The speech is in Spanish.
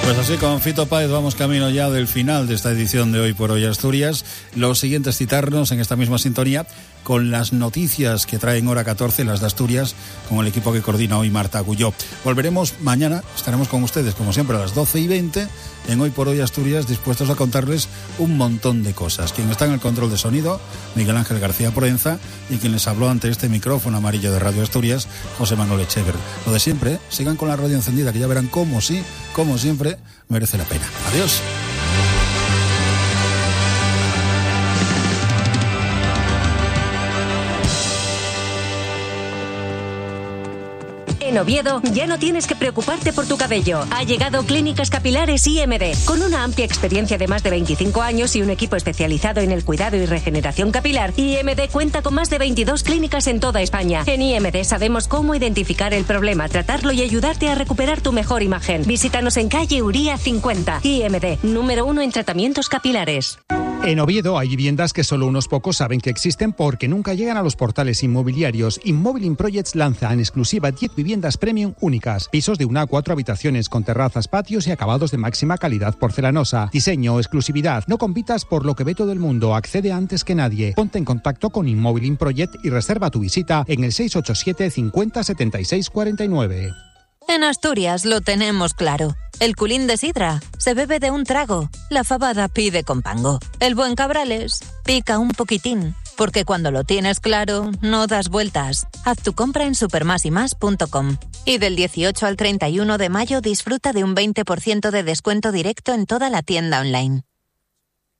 Pues así con Fito Páez vamos camino ya del final de esta edición de Hoy por Hoy Asturias. Lo siguiente es citarnos en esta misma sintonía con las noticias que traen hora 14, las de Asturias, con el equipo que coordina hoy Marta Agulló. Volveremos mañana, estaremos con ustedes como siempre a las 12:20 en Hoy por Hoy Asturias, dispuestos a contarles un montón de cosas. Quien está en el control de sonido, Miguel Ángel García Proenza, y quien les habló ante este micrófono amarillo de Radio Asturias, José Manuel Echever. Lo de siempre, sigan con la radio encendida, que ya verán cómo sí, como siempre, merece la pena. Adiós. En Oviedo ya no tienes que preocuparte por tu cabello. Ha llegado Clínicas Capilares IMD. Con una amplia experiencia de más de 25 años y un equipo especializado en el cuidado y regeneración capilar, IMD cuenta con más de 22 clínicas en toda España. En IMD sabemos cómo identificar el problema, tratarlo y ayudarte a recuperar tu mejor imagen. Visítanos en calle Uría 50. IMD, número 1 en tratamientos capilares. En Oviedo hay viviendas que solo unos pocos saben que existen porque nunca llegan a los portales inmobiliarios. Immobiling Projects lanza en exclusiva 10 viviendas premium únicas. Pisos de 1 a 4 habitaciones con terrazas, patios y acabados de máxima calidad porcelanosa. Diseño, exclusividad. No compitas por lo que ve todo el mundo. Accede antes que nadie. Ponte en contacto con Immobiling Project y reserva tu visita en el 687 50 76 49. En Asturias lo tenemos claro. El culín de sidra se bebe de un trago. La fabada pide con pango. El buen cabrales pica un poquitín. Porque cuando lo tienes claro, no das vueltas. Haz tu compra en supermasymas.com. Y del 18 al 31 de mayo disfruta de un 20% de descuento directo en toda la tienda online.